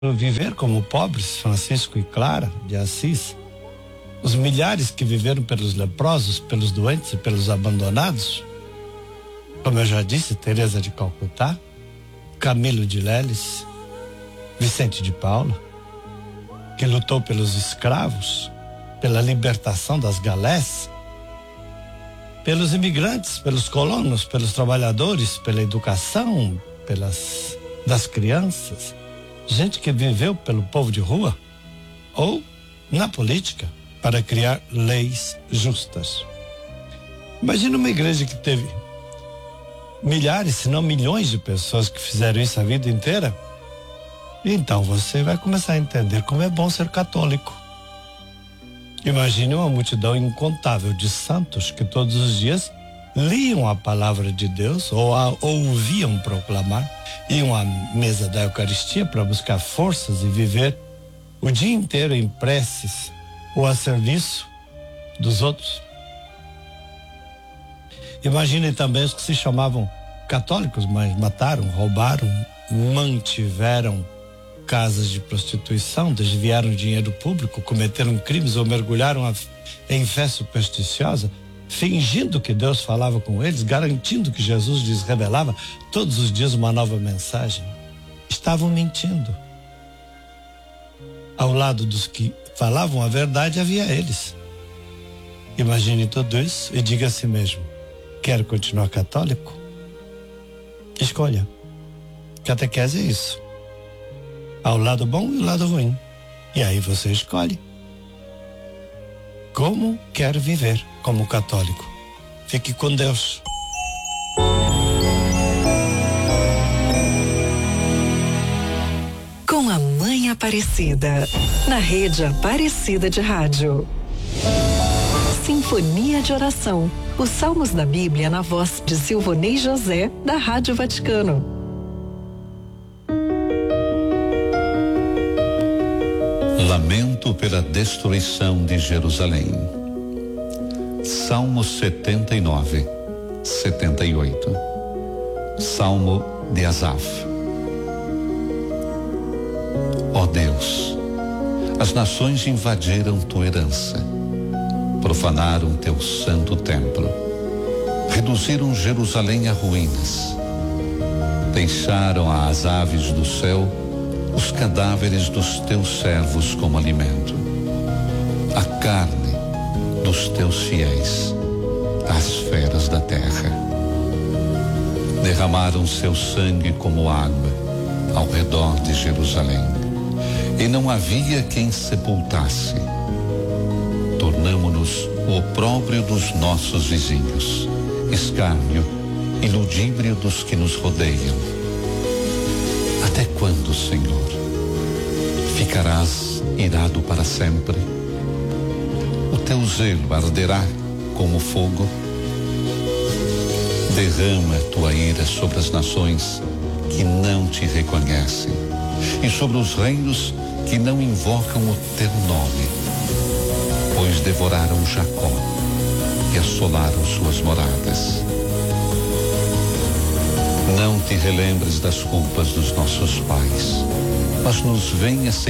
viver como pobres, Francisco e Clara de Assis, os milhares que viveram pelos leprosos, pelos doentes e pelos abandonados, como eu já disse, Teresa de Calcutá, Camilo de Leles, Vicente de Paula, que lutou pelos escravos, pela libertação das galés, pelos imigrantes, pelos colonos, pelos trabalhadores, pela educação, das crianças, gente que viveu pelo povo de rua ou na política para criar leis justas. Imagina uma igreja que teve milhares, se não milhões de pessoas que fizeram isso a vida inteira. Então você vai começar a entender como é bom ser católico. Imagine uma multidão incontável de santos que todos os dias liam a palavra de Deus ou ouviam proclamar, iam à mesa da Eucaristia para buscar forças e viver o dia inteiro em preces ou a serviço dos outros. Imagine também os que se chamavam católicos, mas mataram, roubaram, mantiveram casas de prostituição, desviaram dinheiro público, cometeram crimes ou mergulharam em fé supersticiosa, fingindo que Deus falava com eles, garantindo que Jesus lhes revelava todos os dias uma nova mensagem. Estavam mentindo. Ao lado dos que falavam a verdade havia eles. Imagine tudo isso e diga a si mesmo: quero continuar católico? Escolha. Catequese é isso. Há o lado bom e o lado ruim. E aí você escolhe. Como quer viver como católico? Fique com Deus. Com a Mãe Aparecida, na Rede Aparecida de Rádio. Sinfonia de Oração. Os Salmos da Bíblia na voz de Silvonei José, da Rádio Vaticano. Lamento pela destruição de Jerusalém. Salmo 79, 78. Salmo de Asaf. Ó Deus, as nações invadiram tua herança, profanaram teu santo templo, reduziram Jerusalém a ruínas, deixaram às aves do céu os cadáveres dos teus servos como alimento, a carne dos teus fiéis, as feras da terra. Derramaram seu sangue como água ao redor de Jerusalém, e não havia quem sepultasse. Tornamo-nos o opróbrio dos nossos vizinhos, escárnio e ludíbrio dos que nos rodeiam. Até quando, Senhor? Ficarás irado para sempre? O teu zelo arderá como fogo? Derrama tua ira sobre as nações que não te reconhecem e sobre os reinos que não invocam o teu nome, pois devoraram Jacó e assolaram suas moradas. Não te relembres das culpas dos nossos pais, mas nos venha, Senhor,